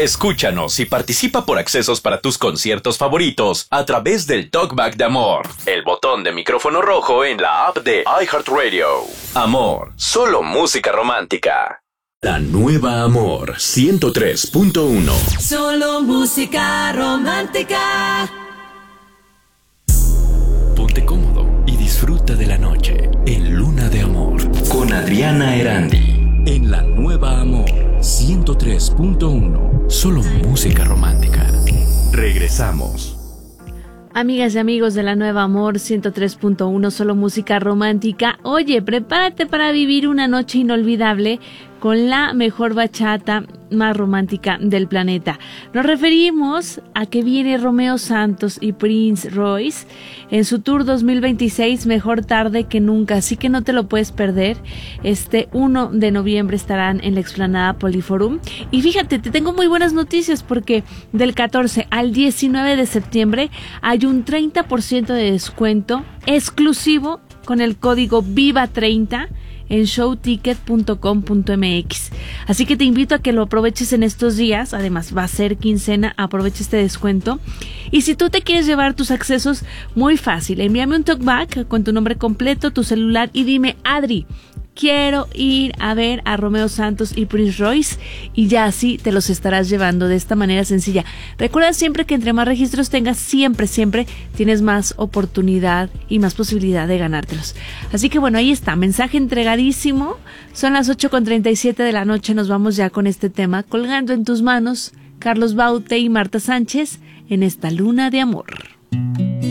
Escúchanos y participa por accesos para tus conciertos favoritos a través del Talkback de Amor, el botón de micrófono rojo en la app de iHeartRadio. Amor, solo música romántica. La nueva Amor 103.1. Solo música romántica. Ponte cómodo y disfruta de la noche en Luna de Amor con Adriana Erandi. En la nueva Amor 103.1. Solo música romántica. Regresamos. Amigas y amigos de la nueva Amor 103.1, solo música romántica. Oye, prepárate para vivir una noche inolvidable con la mejor bachata más romántica del planeta. Nos referimos a que viene Romeo Santos y Prince Royce en su tour 2026, Mejor Tarde que Nunca, así que no te lo puedes perder. Este 1 de noviembre estarán en la explanada Poliforum. Y fíjate, te tengo muy buenas noticias porque del 14 al 19 de septiembre hay un 30% de descuento exclusivo con el código VIVA30 en showticket.com.mx. Así que te invito a que lo aproveches en estos días. Además va a ser quincena, aprovecha este descuento. Y si tú te quieres llevar tus accesos, muy fácil, envíame un talkback con tu nombre completo, tu celular y dime: Adri, quiero ir a ver a Romeo Santos y Prince Royce, y ya así te los estarás llevando de esta manera sencilla. Recuerda siempre que entre más registros tengas, siempre tienes más oportunidad y más posibilidad de ganártelos. Así que bueno, ahí está, mensaje entregadísimo. Son las 8:37 de la noche, nos vamos ya con este tema, Colgando en tus manos, Carlos Baute y Marta Sánchez en esta Luna de Amor.